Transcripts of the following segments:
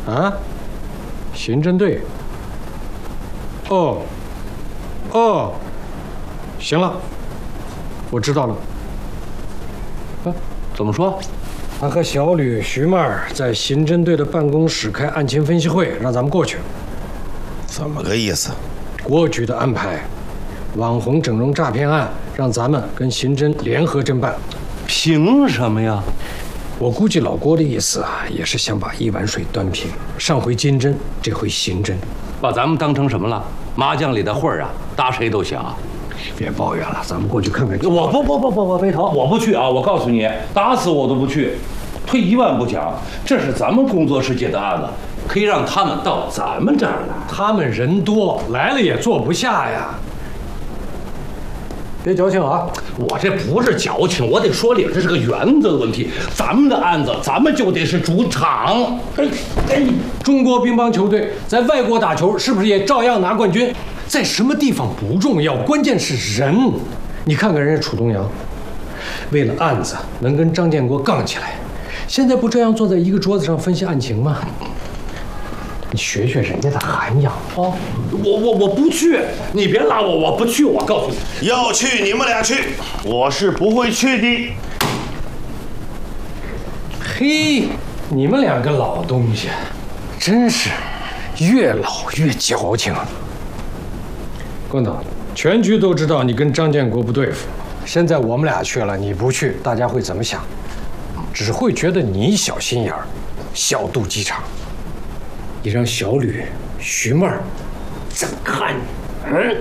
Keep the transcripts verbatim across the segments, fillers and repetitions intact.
啊？刑侦队？哦，哦，行了，我知道了。啊， 怎么说？ 他和小吕、徐曼儿在刑侦队的办公室开案情分析会，让咱们过去。 怎么个意思？ 国局的安排，网红整容诈骗案，让咱们跟刑侦联合侦办。 凭什么呀？ 我估计老郭的意思啊，也是想把一碗水端平。上回金侦，这回刑侦， 把咱们当成什么了？麻将里的混儿啊，搭谁都行。 别抱怨了，咱们过去看看。 我不不不不不，飞头，我不去啊！我告诉你，打死我都不去。退一万步讲，这是咱们工作室接的案子，可以让他们到咱们这儿来。 他们人多，来了也坐不下呀。别矫情啊！ 我这不是矫情，我得说理，这是个原则问题。咱们的案子，咱们就得是主场。哎哎， 中国乒乓球队在外国打球，是不是也照样拿冠军？在什么地方不重要，关键是人。你看看人家楚东阳，为了案子能跟张建国杠起来，现在不这样坐在一个桌子上分析案情吗？你学学人家的涵养哦。 我我我不去，你别拉我，我不去。我告诉你， 要去你们俩去，我是不会去的。 嘿，你们两个老东西，真是越老越矫情。关导，全局都知道你跟张建国不对付，现在我们俩去了，你不去，大家会怎么想？只会觉得你小心眼儿，小肚鸡肠。你让小吕、徐妹儿怎么看你？嗯？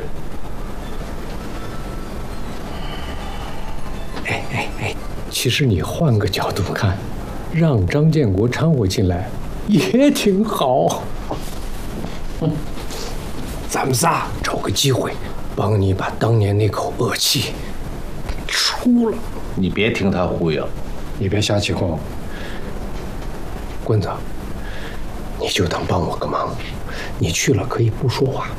哎哎哎，其实你换个角度看，让张建国掺和进来也挺好。嗯，咱们仨找个机会，帮你把当年那口恶气给出了。 你别听他忽悠， 你别瞎起哄。棍子，你就当帮我个忙，你去了可以不说话。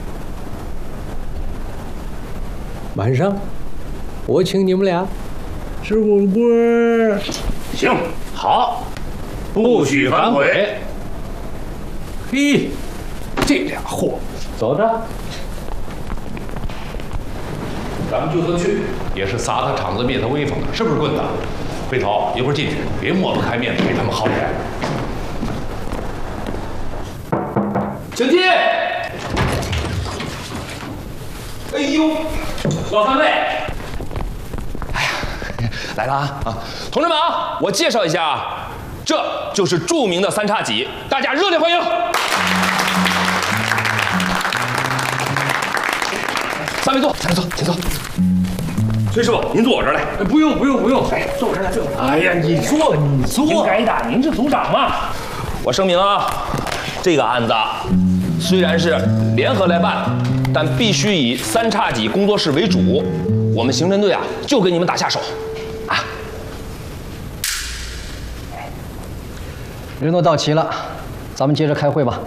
晚上我请你们俩吃火锅。 行，好，不许反悔。 嘿，这俩货， 走着。咱们就算去，也是撒他场子灭他威风的，是不是棍子？飞头，一会儿进去，别抹不开面子给他们好脸。请进。哎呦，老三位， 哎呀，来了啊啊！同志们啊，我介绍一下啊，这就是著名的三叉戟，大家热烈欢迎。三位坐，三位坐，请坐。崔师傅，您坐我这儿来。 不用不用不用， 哎，坐我这儿来，坐我这儿来。 哎呀，你坐你坐。 您该打，您是组长嘛。我声明啊，这个案子虽然是联合来办，但必须以三叉戟工作室为主。我们刑侦队啊，就给你们打下手，啊。 人都到齐了，咱们接着开会吧。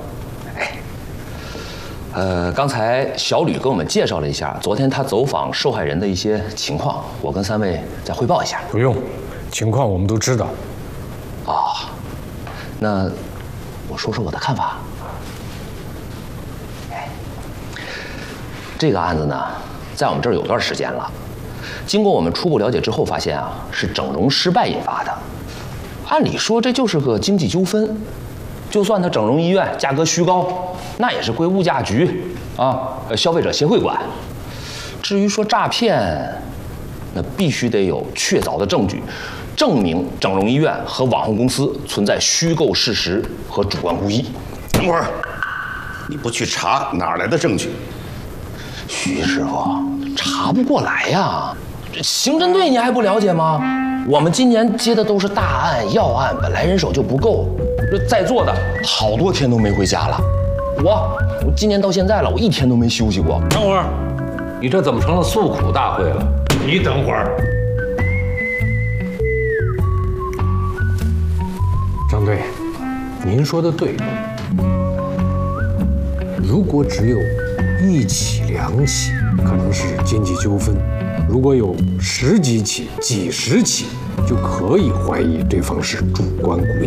呃，刚才小吕给我们介绍了一下昨天他走访受害人的一些情况，我跟三位再汇报一下。 不用，情况我们都知道。 哦，那我说说我的看法。这个案子呢，在我们这儿有段时间了。经过我们初步了解之后，发现啊，是整容失败引发的。按理说这就是个经济纠纷，就算他整容医院价格虚高，那也是归物价局啊，消费者协会管。至于说诈骗，那必须得有确凿的证据，证明整容医院和网红公司存在虚构事实和主观故意。 等会儿，你不去查，哪来的证据？ 徐师傅，查不过来呀！这刑侦队你还不了解吗？我们今年接的都是大案要案，本来人手就不够，这在座的好多天都没回家了。我我今年到现在了，我一天都没休息过。 等会儿，你这怎么成了诉苦大会了？ 你等会儿，张队，您说的对。如果只有一起、两起，可能是经济纠纷；如果有十几起、几十起，就可以怀疑对方是主观故意。